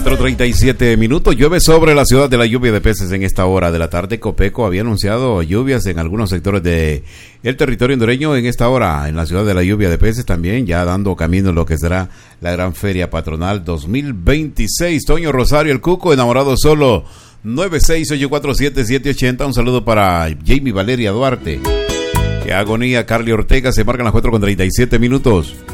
4:37. Llueve sobre la ciudad de la lluvia de peces en esta hora de la tarde. Copeco había anunciado lluvias en algunos sectores del territorio hondureño en esta hora. En la ciudad de la lluvia de peces también, ya dando camino en lo que será la gran feria patronal 2026. Toño Rosario, el Cuco, enamorado solo. 96847780. Un saludo para Jamie Valeria Duarte. Que agonía, Carly Ortega. Se marcan las 4:37.